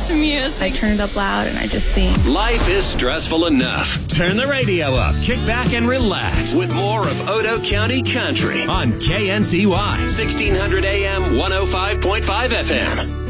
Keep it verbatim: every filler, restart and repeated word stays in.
best music. I turn it up loud and I just sing. Life is stressful enough. Turn the radio up, kick back and relax with more of Odo County Country on K N C Y, sixteen hundred A M, one oh five point five F M.